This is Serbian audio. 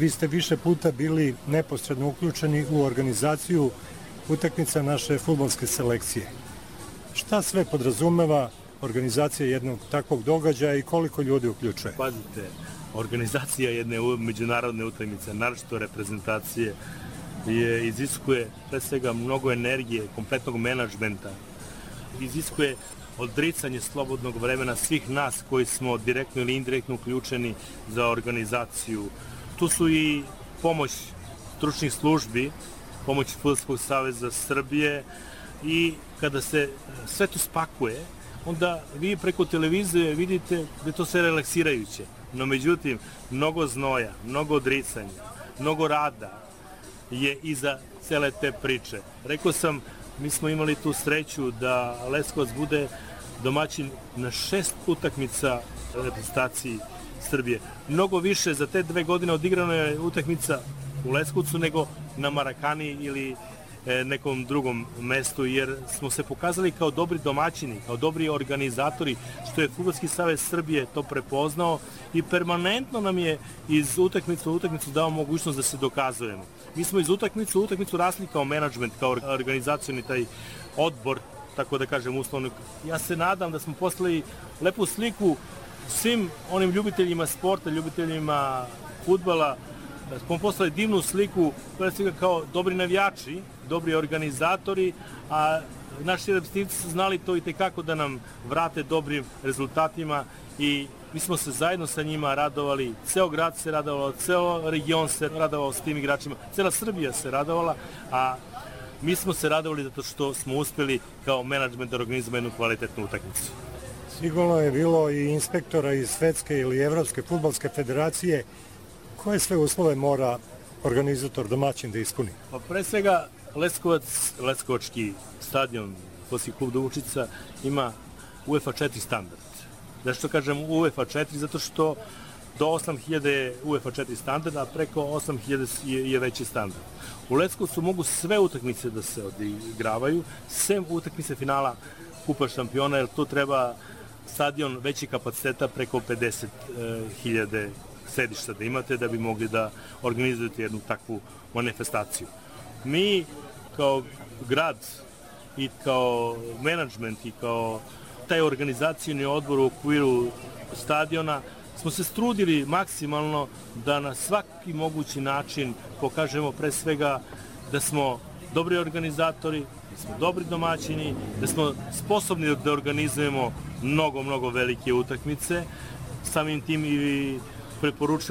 vi ste više puta bili neposredno uključeni u organizaciju utakmica naše fudbalske selekcije. Šta sve podrazumeva organizacija jednog takvog događaja i koliko ljudi uključuje? Pazite, organizacija jedne međunarodne utakmice, naročito reprezentacije, iziskuje pre svega mnogo energije, kompletnog menadžmenta, iziskuje odricanje slobodnog vremena svih nas koji smo direktno ili indirektno uključeni za organizaciju. Tu su i pomoć stručnih službi, pomoć Fudbalskog saveza Srbije i kada se sve to spakuje, onda vi preko televizije vidite da je to sve relaksirajuće. No međutim, mnogo znoja, mnogo odricanja, mnogo rada je iza cele te priče. Rekao sam, mi smo imali tu sreću da Leskovac bude domaćin na 6 utakmica reprezentaciji Srbije. Mnogo više za te 2 godine odigrano je utakmica u Leskovcu nego na Marakani ili nekom drugom mestu, jer smo se pokazali kao dobri domaćini, kao dobri organizatori, što je Fudbalski savez Srbije to prepoznao i permanentno nam je iz utakmice u utakmicu dao mogućnost da se dokazujemo. Mi smo iz utakmice u utakmicu rasli kao menadžment, kao organizacioni taj odbor, tako da kažem uslovno. Ja se nadam da smo poslali lepu sliku svim onim ljubiteljima sporta, ljubiteljima fudbala, da smo poslali divnu sliku, pre svega kao dobri navijači, dobri organizatori, a naši reprezentativci su znali to i tekako da nam vrate dobrim rezultatima i mi smo se zajedno sa njima radovali, ceo grad se radovao, ceo region se radovao s tim igračima, cela Srbija se radovala, a mi smo se radovali zato što smo uspeli kao menadžment da organizujemo jednu kvalitetnu utakmicu. Sigurno je bilo i inspektora iz Svetske ili Evropske fudbalske federacije. Koje sve uslove mora organizator domaćin da ispuni? Pa pre svega Leskovački stadion, Fudbalski klub Dovučica, ima UEFA 4 standard. Zašto kažem UEFA 4? Zato što do 8000 je UEFA 4 standard, a preko 8000 je veći standard. U Leskovcu mogu sve utakmice da se odigravaju, sem utakmice finala Kupa šampiona, jer tu treba stadion veći kapaciteta preko 50.000 sedišta da imate da bi mogli da organizujete jednu takvu manifestaciju. Mi kao grad i kao menadžment i kao taj organizacijni odbor u okviru stadiona smo se strudili maksimalno da na svaki mogući način pokažemo pre svega da smo dobri organizatori, da smo dobri domaćini, da smo sposobni da organizujemo mnogo velike utakmice. Samim tim i preporučujem